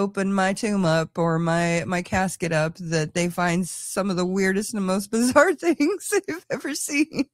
open my tomb up or my casket up that they find some of the weirdest and most bizarre things they've ever seen.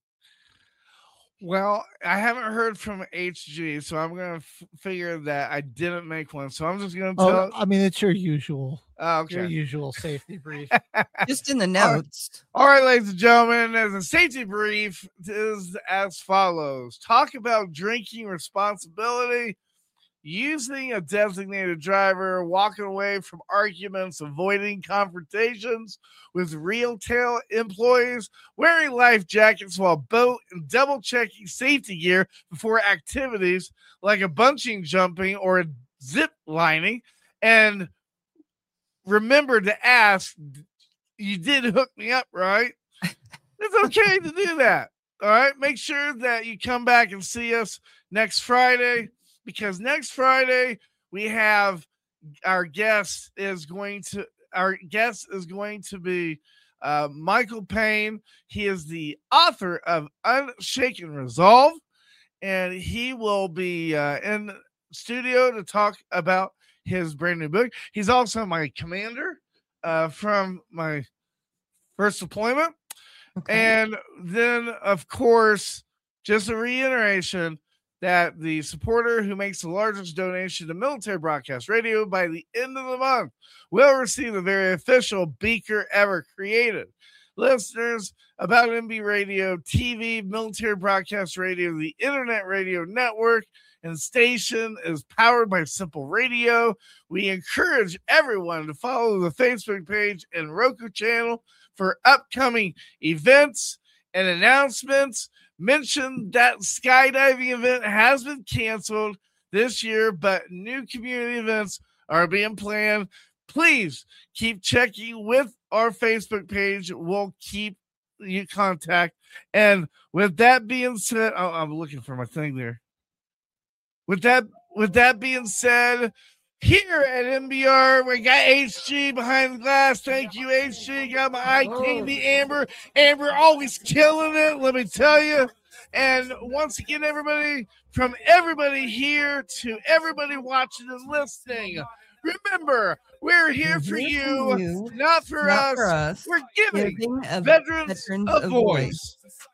Well, I haven't heard from HG, so I'm going to figure that I didn't make one. So I'm just going to tell. I mean, it's your usual. Okay. Your usual safety brief. Just in the notes. All right, ladies and gentlemen, as a safety brief is as follows. Talk about drinking responsibility, using a designated driver, walking away from arguments, avoiding confrontations with retail employees, wearing life jackets while boat and double checking safety gear before activities like a bungee jumping or a zip lining, and remember to ask, you did hook me up, right? It's okay to do that. All right. Make sure that you come back and see us next Friday, because next Friday we have our guest is going to be Michael Payne. He is the author of Unshaken Resolve, and he will be in studio to talk about his brand new book. He's also my commander from my first deployment. Okay. And then, of course, just a reiteration that the supporter who makes the largest donation to military broadcast radio by the end of the month will receive the very official beaker ever created. Listeners, About MB Radio, TV, military broadcast radio, the internet radio network, and station is powered by Simple Radio. We encourage everyone to follow the Facebook page and Roku channel for upcoming events and announcements. Mention that skydiving event has been canceled this year, but new community events are being planned. Please keep checking with our Facebook page. We'll keep you contact. And with that being said, I'm looking for my thing there. With that being said, here at MBR, we got HG behind the glass. Thank you, HG. Got my eye king, the Amber. Amber always killing it, let me tell you. And once again, everybody, from everybody here to everybody watching and listening, remember, we're here for you, not for us. We're giving veterans a voice.